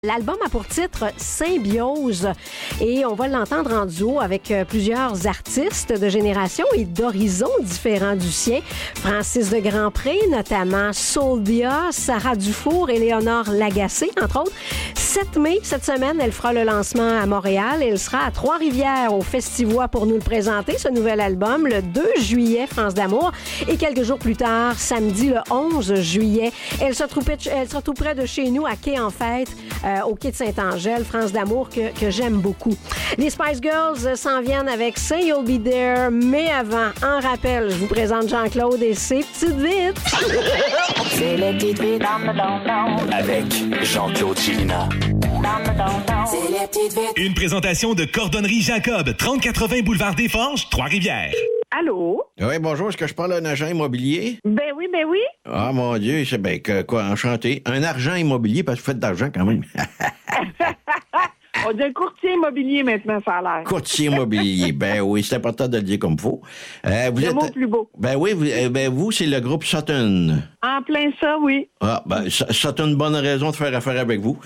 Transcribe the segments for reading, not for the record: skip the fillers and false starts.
L'album a pour titre Symbiose et on va l'entendre en duo avec plusieurs artistes de génération et d'horizons différents du sien. Francis de Grandpré, notamment Soldia, Sarah Dufour et Léonore Lagacé, entre autres. 7 mai, cette semaine, elle fera le lancement à Montréal. Elle sera à Trois-Rivières au Festivois pour nous le présenter, ce nouvel album, le 2 juillet, France d'amour. Et quelques jours plus tard, samedi le 11 juillet, elle se trouve près de chez nous à Quai en Fête, au Quai de Saint-Angèle, France d'amour, que j'aime beaucoup. Les Spice Girls s'en viennent avec Say You'll Be There, mais avant, en rappel, je vous présente Jean-Claude et ses petites vites. C'est les petites vites Avec Jean-Claude Chilina. C'est les petites vites. Une présentation de Cordonnerie Jacob, 3080 Boulevard des Forges, Trois-Rivières. Allô? Oui, bonjour. Est-ce que je parle à un agent immobilier? Ben oui. Ah, mon Dieu, c'est bien quoi, enchanté. Un agent immobilier, parce que vous faites d'argent quand même. On dit un courtier immobilier maintenant, ça a l'air. Courtier immobilier. Ben oui, c'est important de le dire comme il faut. Le mot plus beau. Ben oui, vous, c'est le groupe Sutton. En plein ça, oui. Ah, ben, ça a une bonne raison de faire affaire avec vous.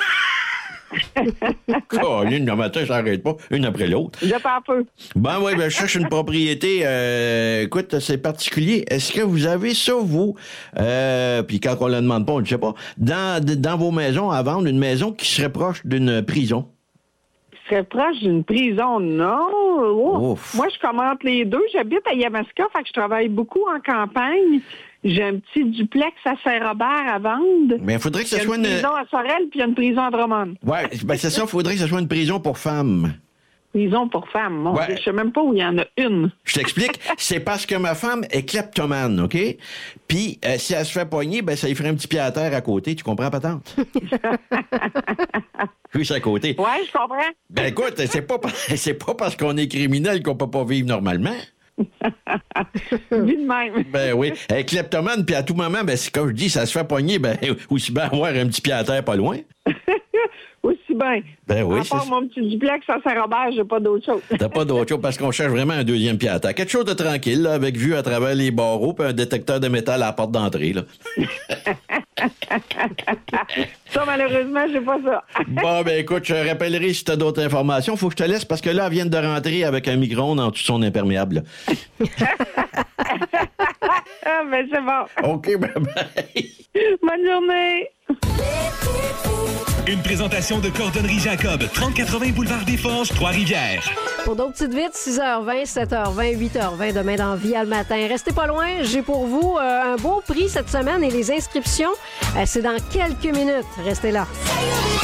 Colline, le matin, ça n'arrête pas, une après l'autre. Je pas peu. Ben oui, je cherche une propriété. Écoute, c'est particulier. Est-ce que vous avez ça, vous? Puis quand on le demande pas, on ne sait pas. Dans vos maisons, à vendre, une maison qui serait proche d'une prison? Qui serait proche d'une prison? Non. Oh. Moi, je commente les deux. J'habite à Yamaska, fait que je travaille beaucoup en campagne. J'ai un petit duplex à Saint-Robert à vendre. Mais il faudrait que ce soit une prison à Sorel, puis il y a une prison à Drummond. Oui, ben c'est ça, il faudrait que ce soit une prison pour femmes. Prison pour femmes, mon Ouais. Dieu, je sais même pas où il y en a une. Je t'explique, c'est parce que ma femme est kleptomane, OK? Puis, si elle se fait pogner, ben ça lui ferait un petit pied à terre à côté, tu comprends, patente? Oui, c'est à côté. Ouais, je comprends. Ben écoute, c'est pas parce qu'on est criminel qu'on peut pas vivre normalement. Vu de même. Ben oui. Elle est kleptomane, puis à tout moment, ben c'est comme je dis, ça se fait pogner, ben aussi bien avoir un petit pied à terre pas loin. Aussi bien. Ben oui, à part mon petit duplex à Saint-Robert, j'ai pas d'autre chose. T'as pas d'autre chose parce qu'on cherche vraiment un deuxième pied à terre. Quelque chose de tranquille, là, avec vue à travers les barreaux puis un détecteur de métal à la porte d'entrée, là. Ça, malheureusement, j'ai pas ça. Bon, ben écoute, je rappellerai si t'as d'autres informations. Faut que je te laisse parce que là, elle vient de rentrer avec un micro-ondes en dessous de son imperméable. Ah, ben c'est bon. OK, bye-bye. Bonne journée. Une présentation de Cordonnerie Jacob, 3080 Boulevard des Forges, Trois-Rivières. Pour d'autres petites vites, 6h20, 7h20, 8h20 demain dans Via le matin. Restez pas loin, j'ai pour vous un beau prix cette semaine et les inscriptions, c'est dans quelques minutes. Restez là.